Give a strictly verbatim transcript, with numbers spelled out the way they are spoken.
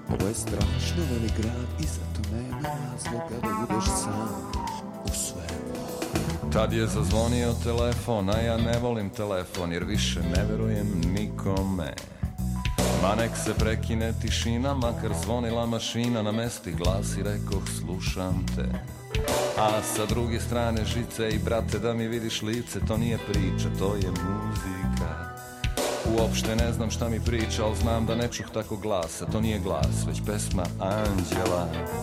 Ovo je strašno velik grad i zato nema razloga da budeš sam u svemu. Tad je zazvonio telefon, a ja ne volim telefon jer više ne verujem nikome. Ma nek se prekine tišina, makar zvonila mašina na mesti glas i rekoh slušam te. A sa druge strane žice i brate da mi vidiš lice, to nije priča, to je muzika. Uopšte ne znam šta mi priča, ali znam da ne čuh tako glasa, to nije glas, već pesma anđela.